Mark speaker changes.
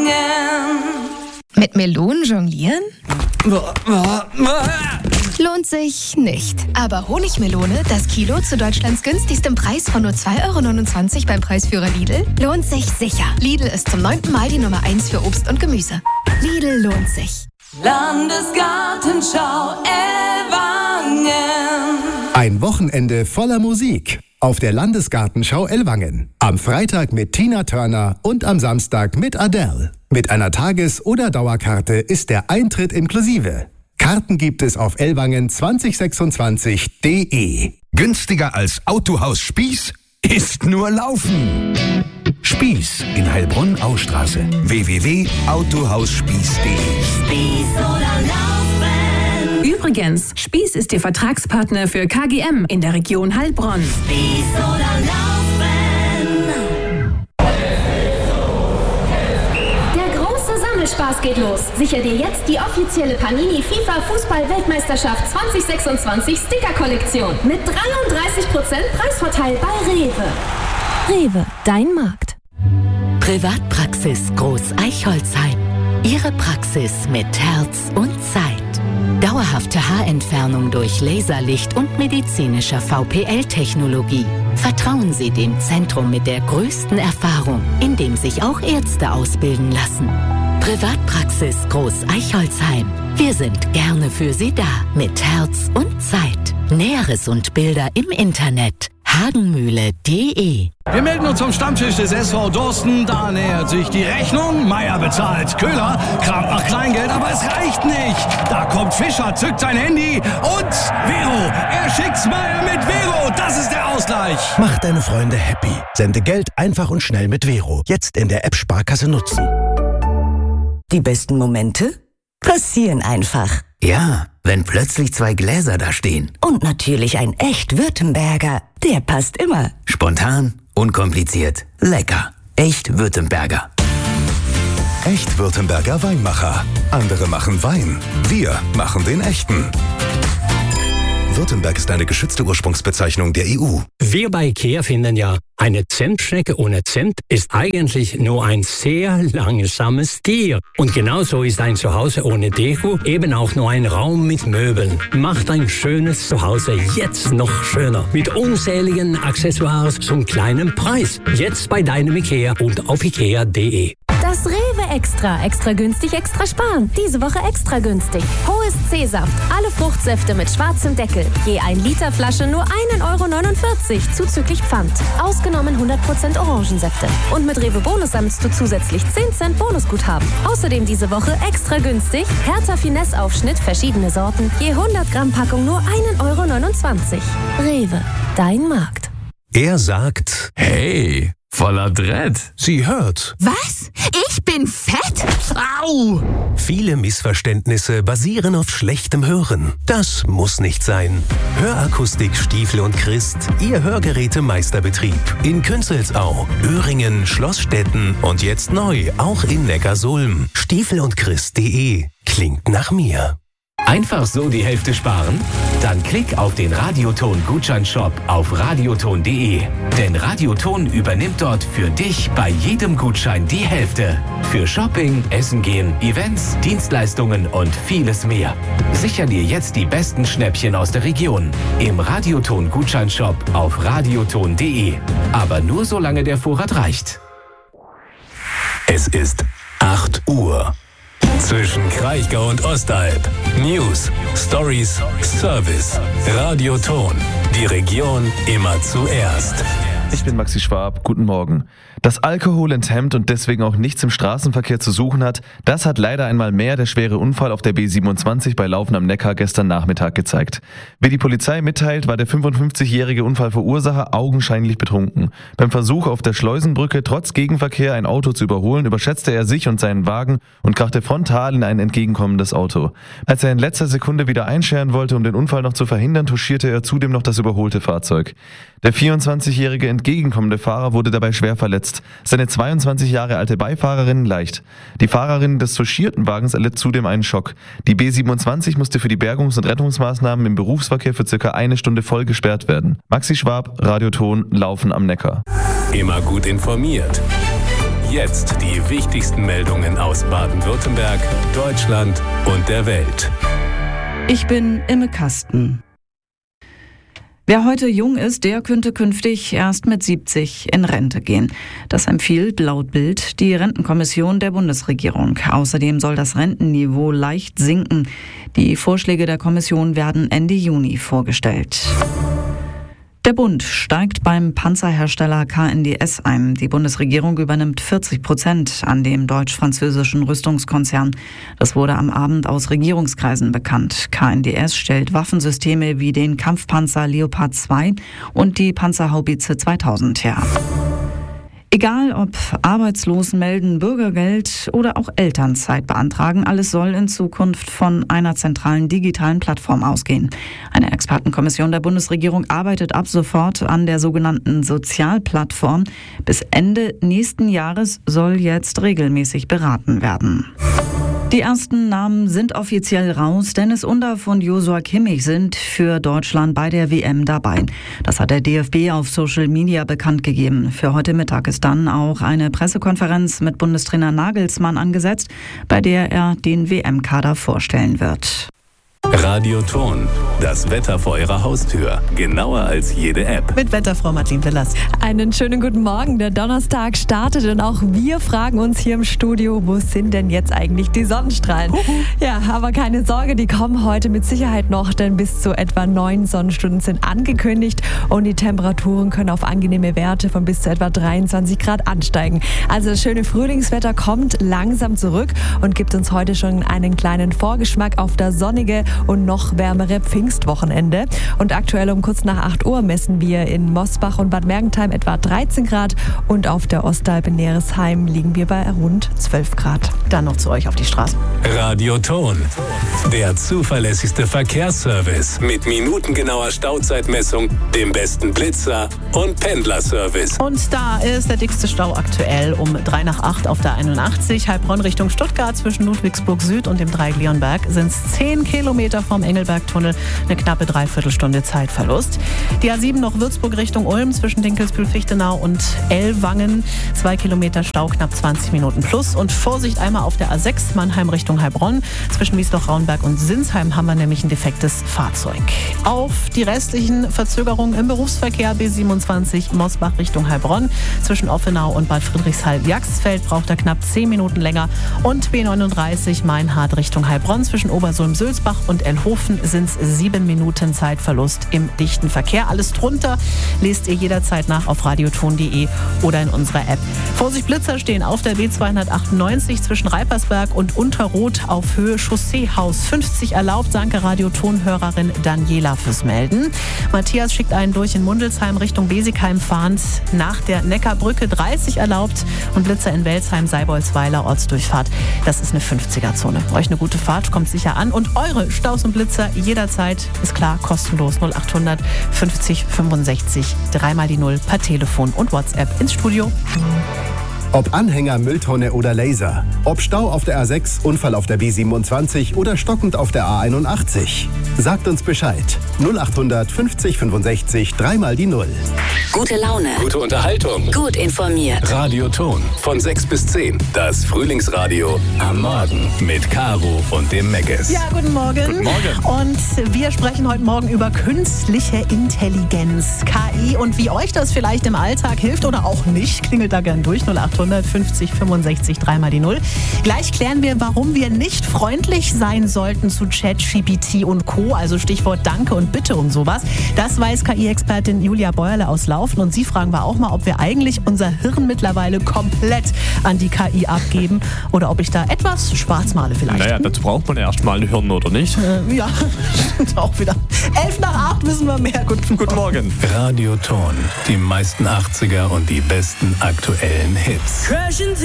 Speaker 1: Mit Melonen jonglieren? Lohnt sich nicht. Aber Honigmelone, das Kilo zu Deutschlands günstigstem Preis von nur 2,29 € beim Preisführer Lidl, lohnt sich sicher. Lidl ist zum 9. Mal die Nummer 1 für Obst und Gemüse. Lidl lohnt sich.
Speaker 2: Landesgartenschau Ellwangen.
Speaker 3: Ein Wochenende voller Musik auf der Landesgartenschau Ellwangen. Am Freitag mit Tina Turner und am Samstag mit Adele. Mit einer Tages- oder Dauerkarte ist der Eintritt inklusive. Karten gibt es auf ellwangen2026.de.
Speaker 4: Günstiger als Autohaus Spieß ist nur Laufen. Spieß in Heilbronn-Austraße. www.autohausspieß.de.
Speaker 2: Spieß oder Laufen.
Speaker 5: Übrigens, Spieß ist Ihr Vertragspartner für KGM in der Region Heilbronn.
Speaker 2: Spieß oder Laufen.
Speaker 6: Spaß geht los. Sicher dir jetzt die offizielle Panini FIFA Fußball-Weltmeisterschaft 2026 Sticker-Kollektion mit 33% Preisvorteil bei Rewe.
Speaker 1: Rewe, dein Markt.
Speaker 7: Privatpraxis Groß Eichholzheim. Ihre Praxis mit Herz und Zeit. Dauerhafte Haarentfernung durch Laserlicht und medizinischer VPL-Technologie. Vertrauen Sie dem Zentrum mit der größten Erfahrung, in dem sich auch Ärzte ausbilden lassen. Privatpraxis Groß Eichholzheim. Wir sind gerne für Sie da, mit Herz und Zeit. Näheres und Bilder im Internet. Hagenmühle.de.
Speaker 8: Wir melden uns vom Stammtisch des SV Dorsten. Da nähert sich die Rechnung. Meier bezahlt. Köhler kramt nach Kleingeld, aber es reicht nicht. Da kommt Fischer, zückt sein Handy und Vero. Er schickt's Meier mit Vero. Das ist der Ausgleich.
Speaker 9: Mach deine Freunde happy. Sende Geld einfach und schnell mit Vero. Jetzt in der App Sparkasse nutzen.
Speaker 7: Die besten Momente passieren einfach.
Speaker 10: Ja, wenn plötzlich 2 Gläser da stehen.
Speaker 7: Und natürlich ein echt Württemberger. Der passt immer.
Speaker 10: Spontan, unkompliziert, lecker. Echt Württemberger.
Speaker 4: Echt Württemberger Weinmacher. Andere machen Wein. Wir machen den echten. Württemberg ist eine geschützte Ursprungsbezeichnung der EU.
Speaker 11: Wir bei IKEA finden ja, eine Zentschnecke ohne Zimt ist eigentlich nur ein sehr langsames Tier. Und genauso ist ein Zuhause ohne Deko eben auch nur ein Raum mit Möbeln. Macht ein schönes Zuhause jetzt noch schöner. Mit unzähligen Accessoires zum kleinen Preis. Jetzt bei deinem IKEA und auf ikea.de.
Speaker 6: Das Rewe Extra. Extra günstig, extra sparen. Diese Woche extra günstig. Hohes C-Saft. Alle Fruchtsäfte mit schwarzem Deckel. Je 1 Liter Flasche nur 1,49 € zuzüglich Pfand. Ausgenommen 100% Orangensäfte. Und mit Rewe Bonus sammelst du zusätzlich 10 Cent Bonusguthaben. Außerdem diese Woche extra günstig. Hertha Finesse Aufschnitt, verschiedene Sorten. Je 100 Gramm Packung nur 1,29 €. Rewe, dein Markt.
Speaker 4: Er sagt, hey, voller Dread. Sie hört.
Speaker 1: Was? Ich bin fett? Au!
Speaker 9: Viele Missverständnisse basieren auf schlechtem Hören. Das muss nicht sein. Hörakustik Stiefel und Christ, Ihr Hörgerätemeisterbetrieb. In Künzelsau, Öhringen, Schlossstetten und jetzt neu auch in Neckarsulm. Stiefelundchrist.de. Klingt nach mir.
Speaker 12: Einfach so die Hälfte sparen? Dann klick auf den Radioton-Gutscheinshop auf radioton.de. Denn Radioton übernimmt dort für dich bei jedem Gutschein die Hälfte. Für Shopping, Essen gehen, Events, Dienstleistungen und vieles mehr. Sicher dir jetzt die besten Schnäppchen aus der Region. Im Radioton-Gutscheinshop auf radioton.de. Aber nur solange der Vorrat reicht.
Speaker 9: Es ist 8 Uhr. Zwischen Kraichgau und Ostalb. News, Stories, Service. Radioton. Die Region immer zuerst.
Speaker 13: Ich bin Maxi Schwab, guten Morgen. Dass Alkohol enthemmt und deswegen auch nichts im Straßenverkehr zu suchen hat, das hat leider einmal mehr der schwere Unfall auf der B27 bei Laufen am Neckar gestern Nachmittag gezeigt. Wie die Polizei mitteilt, war der 55-jährige Unfallverursacher augenscheinlich betrunken. Beim Versuch auf der Schleusenbrücke trotz Gegenverkehr ein Auto zu überholen, überschätzte er sich und seinen Wagen und krachte frontal in ein entgegenkommendes Auto. Als er in letzter Sekunde wieder einscheren wollte, um den Unfall noch zu verhindern, touchierte er zudem noch das überholte Fahrzeug. Der 24-jährige entgegenkommende Fahrer wurde dabei schwer verletzt. Seine 22 Jahre alte Beifahrerin leicht. Die Fahrerin des touchierten Wagens erlitt zudem einen Schock. Die B27 musste für die Bergungs- und Rettungsmaßnahmen im Berufsverkehr für circa 1 Stunde voll gesperrt werden. Maxi Schwab, Radioton, Laufen am Neckar.
Speaker 9: Immer gut informiert.
Speaker 14: jetzt die wichtigsten Meldungen aus Baden-Württemberg, Deutschland und der Welt.
Speaker 15: Ich bin Imme Kasten. Wer heute jung ist, der könnte künftig erst mit 70 in Rente gehen. Das empfiehlt laut Bild die Rentenkommission der Bundesregierung. Außerdem soll das Rentenniveau leicht sinken. Die Vorschläge der Kommission werden Ende Juni vorgestellt. Der Bund steigt beim Panzerhersteller KNDS ein. Die Bundesregierung übernimmt 40% an dem deutsch-französischen Rüstungskonzern. Das wurde am Abend aus Regierungskreisen bekannt. KNDS stellt Waffensysteme wie den Kampfpanzer Leopard 2 und die Panzerhaubitze 2000 her. Egal ob arbeitslos melden, Bürgergeld oder auch Elternzeit beantragen, alles soll in Zukunft von einer zentralen digitalen Plattform ausgehen. Eine Expertenkommission der Bundesregierung arbeitet ab sofort an der sogenannten Sozialplattform. Bis Ende nächsten Jahres soll jetzt regelmäßig beraten werden. Die ersten Namen sind offiziell raus. Dennis Undaff und Joshua Kimmich sind für Deutschland bei der WM dabei. Das hat der DFB auf Social Media bekannt gegeben. Für heute Mittag ist dann auch eine Pressekonferenz mit Bundestrainer Nagelsmann angesetzt, bei der er den WM-Kader vorstellen wird.
Speaker 14: Radioton, das Wetter vor Ihrer Haustür. Genauer als jede App.
Speaker 16: Mit Wetterfrau Martin Willers. Einen schönen guten Morgen. Der Donnerstag startet und auch wir fragen uns hier im Studio, wo sind denn jetzt eigentlich die Sonnenstrahlen? Ja, aber keine Sorge, die kommen heute mit Sicherheit noch, denn bis zu etwa 9 Sonnenstunden sind angekündigt und die Temperaturen können auf angenehme Werte von bis zu etwa 23 Grad ansteigen. Also das schöne Frühlingswetter kommt langsam zurück und gibt uns heute schon einen kleinen Vorgeschmack auf das sonnige und noch wärmere Pfingstwochenende. Und aktuell um kurz nach 8 Uhr messen wir in Mosbach und Bad Mergentheim etwa 13 Grad und auf der Ostalb in Neresheim liegen wir bei rund 12 Grad. Dann noch zu euch auf die Straße.
Speaker 14: Radioton, der zuverlässigste Verkehrsservice mit minutengenauer Stauzeitmessung, dem besten Blitzer und Pendlerservice.
Speaker 16: Und da ist der dickste Stau aktuell um 3 nach 8 auf der 81 Heilbronn Richtung Stuttgart zwischen Ludwigsburg Süd und dem Dreieck Leonberg sind es 10 Kilometer vom Engelbergtunnel, eine knappe Dreiviertelstunde Zeitverlust. Die A7 noch Würzburg Richtung Ulm zwischen Dinkelsbühl-Fichtenau und Ellwangen, 2 Kilometer Stau, knapp 20 Minuten plus. Und Vorsicht einmal auf der A6 Mannheim Richtung Heilbronn. Zwischen Wiesloch-Raunberg und Sinsheim haben wir nämlich ein defektes Fahrzeug. Auf die restlichen Verzögerungen im Berufsverkehr B27 Mosbach Richtung Heilbronn. Zwischen Offenau und Bad Friedrichshall-Jagsfeld braucht er knapp 10 Minuten länger. Und B39 Meinhard Richtung Heilbronn zwischen Obersulm-Sülzbach und Elhofen sind es 7 Minuten Zeitverlust im dichten Verkehr. Alles drunter lest ihr jederzeit nach auf radioton.de oder in unserer App. Vorsicht, Blitzer stehen auf der B298 zwischen Reipersberg und Unterroth auf Höhe Chausseehaus 50 erlaubt. Danke Radioton-Hörerin Daniela fürs Melden. Matthias schickt einen durch in Mundelsheim Richtung Besigheim fahrend nach der Neckarbrücke 30 erlaubt und Blitzer in Welzheim, Seibolsweiler Ortsdurchfahrt. Das ist eine 50er-Zone. Euch eine gute Fahrt, kommt sicher an und eure Staus und Blitzer jederzeit, ist klar, kostenlos 0800 50 65 3 die 0 per Telefon und WhatsApp ins Studio.
Speaker 3: Ob Anhänger, Mülltonne oder Laser. Ob Stau auf der A6, Unfall auf der B27 oder stockend auf der A81. Sagt uns Bescheid. 0800 50 65 3 die 0.
Speaker 7: Gute Laune.
Speaker 14: Gute Unterhaltung.
Speaker 7: Gut informiert.
Speaker 14: Radioton von 6 bis 10. Das Frühlingsradio am Morgen mit Caro und dem Meckes.
Speaker 16: Ja, guten Morgen.
Speaker 14: Guten Morgen.
Speaker 16: Und wir sprechen heute Morgen über künstliche Intelligenz, KI und wie euch das vielleicht im Alltag hilft oder auch nicht. Klingelt da gern durch 0800 50 65 3 die 0. Gleich klären wir, warum wir nicht freundlich sein sollten zu ChatGPT und Co. Also Stichwort Danke und Bitte und sowas. Das weiß KI-Expertin Julia Bäuerle aus Laufen und sie fragen wir auch mal, ob wir eigentlich unser Hirn mittlerweile komplett an die KI abgeben oder ob ich da etwas schwarz male vielleicht.
Speaker 17: Naja, dazu braucht man erstmal ein Hirn, oder nicht?
Speaker 16: Ja, stimmt auch wieder. 11 nach 8 wissen wir mehr.
Speaker 17: Guten Morgen.
Speaker 14: Radioton, die meisten 80er und die besten aktuellen Hits.